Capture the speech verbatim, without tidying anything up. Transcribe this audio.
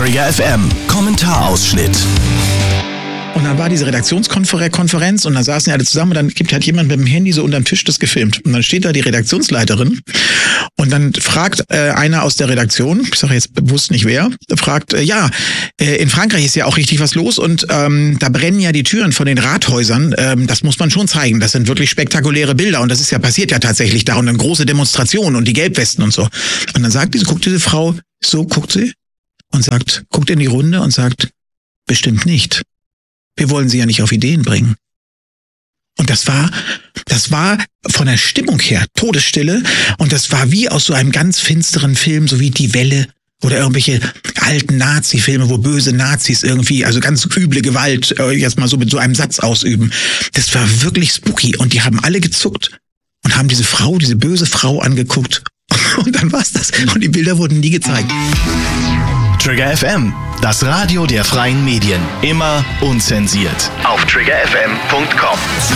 Trigger F M, Kommentarausschnitt. Und dann war diese Redaktionskonferenz und dann saßen ja alle zusammen und dann gibt halt jemand mit dem Handy so unterm Tisch das gefilmt. Und dann steht da die Redaktionsleiterin und dann fragt äh, einer aus der Redaktion, ich sage jetzt bewusst nicht wer, fragt, äh, ja, äh, in Frankreich ist ja auch richtig was los und ähm, da brennen ja die Türen von den Rathäusern. Ähm, das muss man schon zeigen. Das sind wirklich spektakuläre Bilder und das ist ja passiert ja tatsächlich da und eine große Demonstration und die Gelbwesten und so. Und dann sagt diese, guckt diese Frau, so guckt sie und sagt, guckt in die Runde und sagt, bestimmt nicht. Wir wollen sie ja nicht auf Ideen bringen. Und das war, das war von der Stimmung her Todesstille und das war wie aus so einem ganz finsteren Film, so wie Die Welle oder irgendwelche alten Nazi-Filme, wo böse Nazis irgendwie, also ganz üble Gewalt äh, jetzt mal so mit so einem Satz ausüben. Das war wirklich spooky und die haben alle gezuckt und haben diese Frau, diese böse Frau angeguckt und dann war's das. Und die Bilder wurden nie gezeigt. Trigger F M, das Radio der freien Medien. Immer unzensiert. Auf trigger f m punkt com.